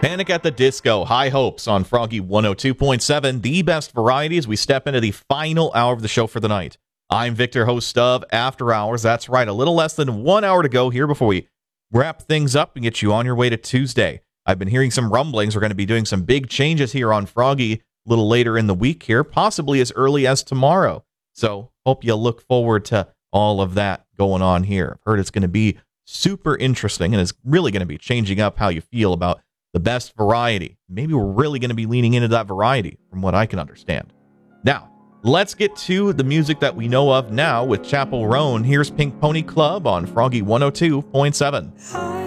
Panic at the Disco, High Hopes on Froggy 102.7, the best variety as we step into the final hour of the show for the night. I'm Victor, host of After Hours. That's right, a little less than 1 hour to go here before we wrap things up and get you on your way to Tuesday. I've been hearing some rumblings. We're going to be doing some big changes here on Froggy a little later in the week here, possibly as early as tomorrow. So hope you look forward to all of that going on here. I've heard it's going to be super interesting and it's really going to be changing up how you feel about the best variety. Maybe we're really going to be leaning into that variety, from what I can understand. Now, let's get to the music that we know of now with Chapel Roan. Here's Pink Pony Club on Froggy 102.7.